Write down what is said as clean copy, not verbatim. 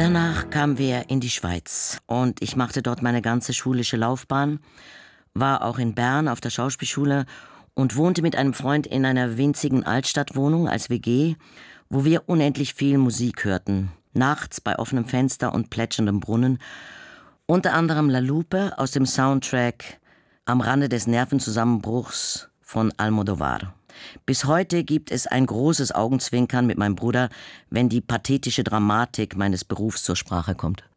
Danach kamen wir in die Schweiz und ich machte dort meine ganze schulische Laufbahn, war auch in Bern auf der Schauspielschule und wohnte mit einem Freund in einer winzigen Altstadtwohnung als WG, wo wir unendlich viel Musik hörten, nachts bei offenem Fenster und plätscherndem Brunnen, unter anderem La Lupe aus dem Soundtrack Am Rande des Nervenzusammenbruchs von Almodovar. Bis heute gibt es ein großes Augenzwinkern mit meinem Bruder, wenn die pathetische Dramatik meines Berufs zur Sprache kommt.